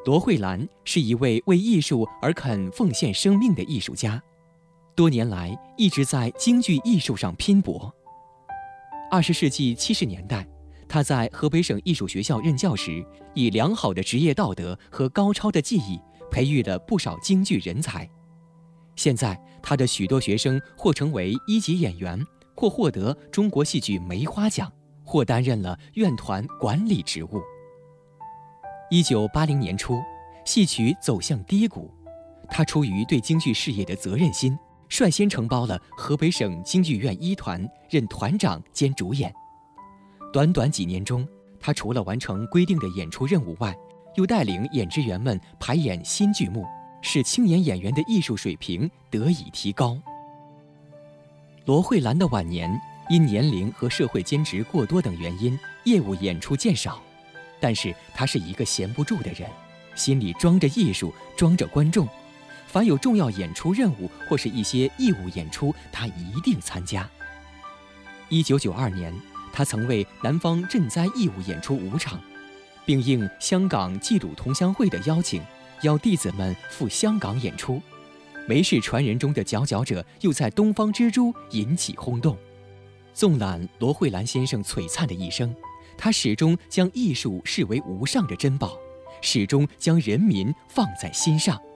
罗慧兰是一位为艺术而肯奉献生命的艺术家，多年来一直在京剧艺术上拼搏。20世纪70年代，他在河北省艺术学校任教时，以良好的职业道德和高超的技艺，培育了不少京剧人才。现在，他的许多学生或成为一级演员，或获得中国戏剧梅花奖，或担任了院团管理职务。1980年初，戏曲走向低谷，他出于对京剧事业的责任心，率先承包了河北省京剧院一团，任团长兼主演。短短几年中，他除了完成规定的演出任务外，又带领演职员们排演新剧目，使青年演员的艺术水平得以提高。罗慧兰的晚年因年龄和社会兼职过多等原因，业务演出渐少，但是他是一个闲不住的人，心里装着艺术，装着观众，凡有重要演出任务或是一些义务演出，他一定参加。1992年，他曾为南方赈灾义务演出5场，并应香港济鲁同乡会的邀请，邀弟子们赴香港演出。梅氏传人中的佼佼者又在东方之珠引起轰动。纵览罗慧兰先生璀璨的一生，他始终将艺术视为无上的珍宝，始终将人民放在心上。